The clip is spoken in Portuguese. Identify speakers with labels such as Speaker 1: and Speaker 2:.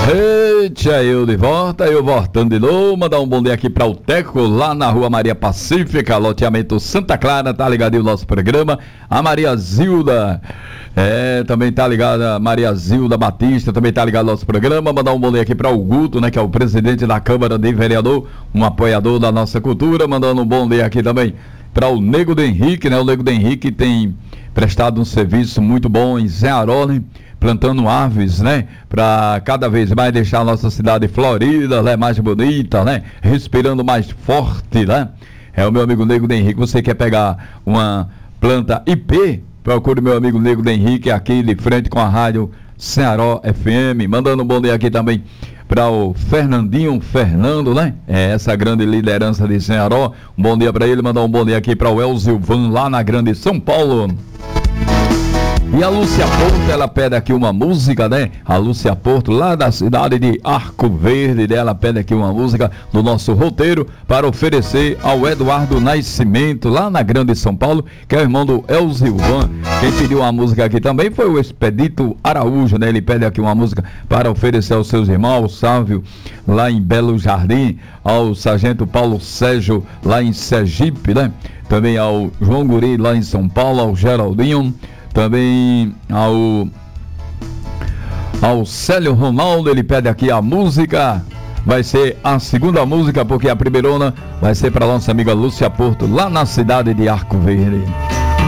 Speaker 1: Eita, eu de volta, eu voltando de novo. Mandar um bom dia aqui para o Teco, lá na Rua Maria Pacífica, loteamento Santa Clara, tá ligadinho o nosso programa. A Maria Zilda, também tá ligada, Maria Zilda Batista, também tá ligado ao nosso programa. Mandar um bom dia aqui para o Guto, né, que é o presidente da Câmara de Vereador, um apoiador da nossa cultura. Mandando um bom dia aqui também para o Nego do Henrique, né, o Nego do Henrique tem prestado um serviço muito bom em Zé Arole, plantando árvores, né, para cada vez mais deixar a nossa cidade florida, né, mais bonita, né, respirando mais forte, né. É o meu amigo Nego do Henrique. Você quer pegar uma planta IP? Procure meu amigo Nego do Henrique aqui de frente com a rádio Ceará FM. Mandando um bom dia aqui também para o Fernando, né? Essa grande liderança de Ceará. Um bom dia para ele. Mandar um bom dia aqui para o Elzilvan, lá na Grande São Paulo. E a Lúcia Porto, ela pede aqui uma música, né? A Lúcia Porto, lá da cidade de Arco Verde, ela pede aqui uma música do nosso roteiro para oferecer ao Eduardo Nascimento, lá na Grande São Paulo, que é o irmão do Elzilvan. Quem pediu uma música aqui também foi o Expedito Araújo, né? Ele pede aqui uma música para oferecer aos seus irmãos, ao Sávio, lá em Belo Jardim, ao Sargento Paulo Sérgio, lá em Sergipe, né? Também ao João Guri, lá em São Paulo, ao Geraldinho, também ao Célio Ronaldo. Ele pede aqui a música, vai ser a segunda música, porque a primeirona vai ser para nossa amiga Lúcia Porto, lá na cidade de Arco Verde.